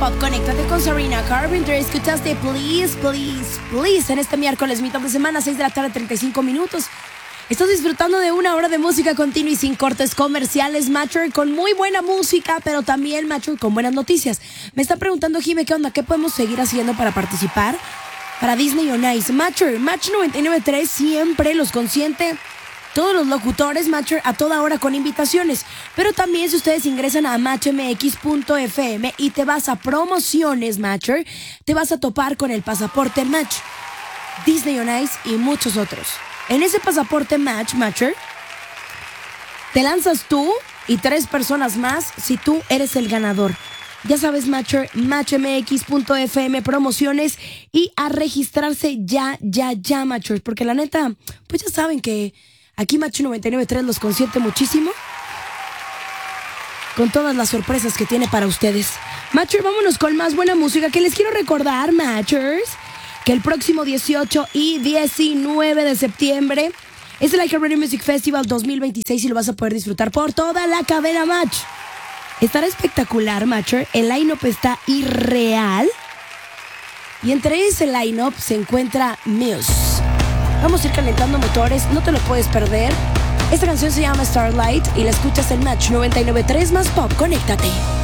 pop, conéctate con Sabrina Carpenter. Escuchaste Please, Please, Please en este miércoles, mitad de semana, 6 de la tarde, 35 minutos. Estás disfrutando de una hora de música continua y sin cortes comerciales, Matcher, con muy buena música, pero también, Matcher, con buenas noticias. Me está preguntando, Jime, ¿qué onda? ¿Qué podemos seguir haciendo para participar? Para Disney on Ice, Matcher, Match 99.3 siempre los consiente. Todos los locutores, Matcher, a toda hora con invitaciones. Pero también si ustedes ingresan a matchmx.fm y te vas a promociones, Matcher, te vas a topar con el pasaporte Match, Disney on Ice y muchos otros. En ese pasaporte Matcher, te lanzas tú y 3 personas más si tú eres el ganador. Ya sabes, Matcher, matchmx.fm, promociones y a registrarse ya, Matcher. Porque la neta, pues ya saben que aquí Match 99.3 los consiente muchísimo con todas las sorpresas que tiene para ustedes. Matcher, vámonos con más buena música, que les quiero recordar, Matchers, que el próximo 18 y 19 de septiembre es el Like a Radio Music Festival 2026 y lo vas a poder disfrutar por toda la cadena Match. Estará espectacular, Matcher. El line-up está irreal. Y entre ese line-up se encuentra Muse. Vamos a ir calentando motores, no te lo puedes perder. Esta canción se llama Starlight y la escuchas en Match 99.3 más Pop. Conéctate.